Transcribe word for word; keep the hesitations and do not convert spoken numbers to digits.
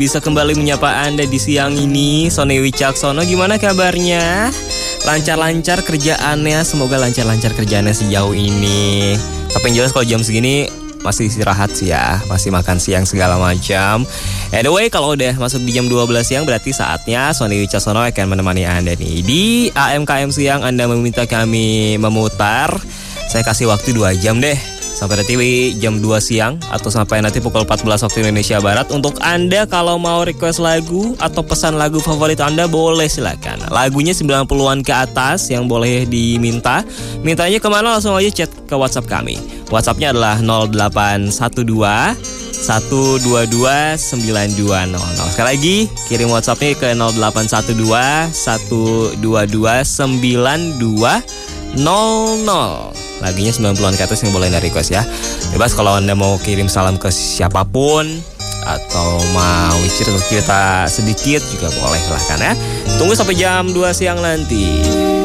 Bisa kembali menyapa Anda di siang ini. Sony Wicaksono, gimana kabarnya? Lancar-lancar kerjaannya, semoga lancar-lancar kerjaannya sejauh ini. Tapi yang jelas kalau jam segini masih istirahat sih ya, masih makan siang segala macam. Anyway, kalau udah masuk di jam dua belas siang berarti saatnya Sony Wicaksono akan menemani Anda nih di A M K M Siang. Anda meminta kami memutar, saya kasih waktu dua jam deh, sampai nanti jam dua siang atau sampai nanti pukul empat belas waktu Indonesia Barat. Untuk Anda kalau mau request lagu atau pesan lagu favorit Anda, boleh silakan. Lagunya sembilan puluhan ke atas yang boleh diminta. Mintanya kemana? Langsung aja chat ke WhatsApp kami. WhatsAppnya adalah nol delapan satu dua satu dua dua sembilan dua nol nol. Sekali lagi, kirim WhatsAppnya ke nol delapan satu dua satu dua dua sembilan dua nol nol. Lagunya sembilan puluhan ke atas yang boleh Anda request ya. Bebas kalau Anda mau kirim salam ke siapapun atau mau cerita-cerita sedikit juga boleh, silahkan ya. Tunggu sampai jam dua siang nanti.